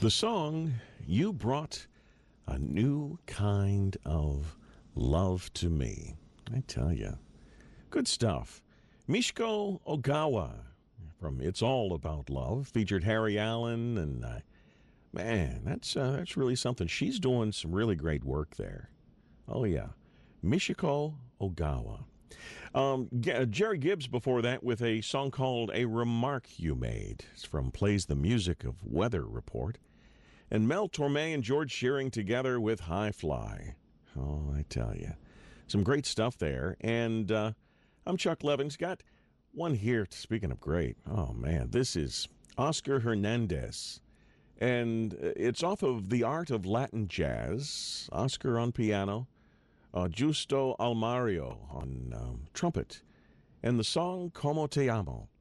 The song You Brought a New Kind of Love to Me. I tell you, good stuff. Mishko Ogawa from It's All About Love featured Harry Allen, and man, that's really something. She's doing some really great work there. Oh yeah, Mishiko Ogawa. Jerry Gibbs before that with a song called A Remark You Made. It's from Plays the Music of Weather Report. And Mel Torme and George Shearing together with High Fly. Oh, I tell you. Some great stuff there. And I'm Chuck Levins. Got one here, speaking of great. Oh, man. This is Oscar Hernandez. And it's off of The Art of Latin Jazz. Oscar on piano. Justo Almario on trumpet. And the song Como Te Amo.